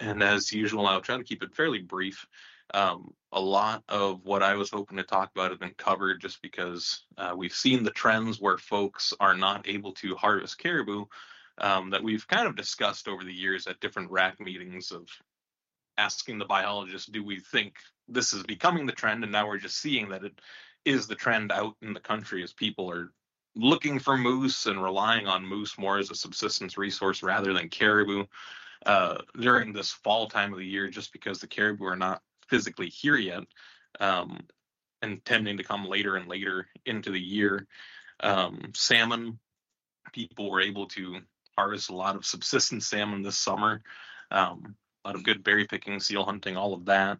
And as usual, I'll try to keep it fairly brief. A lot of what I was hoping to talk about have been covered just because we've seen the trends where folks are not able to harvest caribou that we've kind of discussed over the years at different RAC meetings of asking the biologists, do we think this is becoming the trend? And now we're just seeing that it is the trend out in the country as people are looking for moose and relying on moose more as a subsistence resource rather than caribou during this fall time of the year, just because the caribou are not physically here yet, and tending to come later and later into the year. Salmon, people were able to harvest a lot of subsistence salmon this summer. A lot of good berry picking, seal hunting, all of that.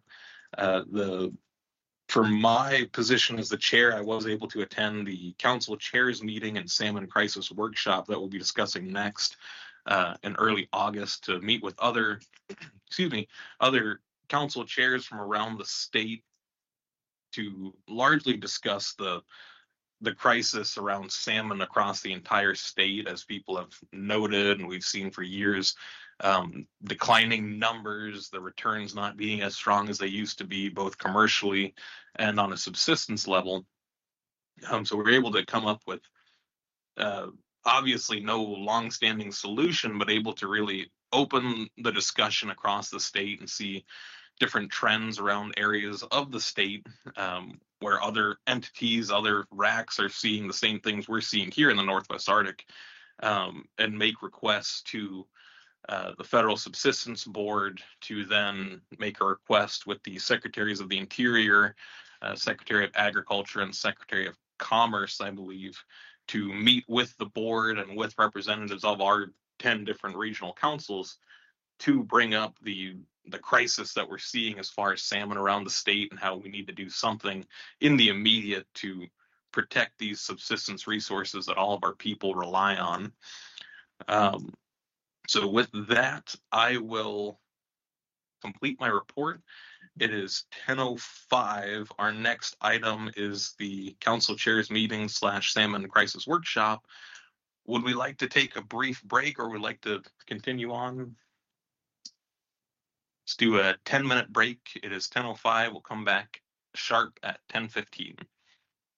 For my position as the chair, I was able to attend the council chairs meeting and salmon crisis workshop that we'll be discussing next in early August to meet with other council chairs from around the state to largely discuss the crisis around salmon across the entire state, as people have noted and we've seen for years. Declining numbers, the returns not being as strong as they used to be, both commercially and on a subsistence level. So we're able to come up with obviously no long-standing solution, but able to really open the discussion across the state and see different trends around areas of the state where other entities, other RACs are seeing the same things we're seeing here in the Northwest Arctic, and make requests to the Federal Subsistence Board to then make a request with the Secretaries of the Interior, Secretary of Agriculture, and Secretary of Commerce, I believe, to meet with the board and with representatives of our 10 different regional councils to bring up the crisis that we're seeing as far as salmon around the state and how we need to do something in the immediate to protect these subsistence resources that all of our people rely on. So with that, I will complete my report. It is 10:05. Our next item is the council chairs meeting / salmon crisis workshop. Would we like to take a brief break, or would we like to continue on? Let's do a 10-minute break. It is 10:05. We'll come back sharp at 10:15.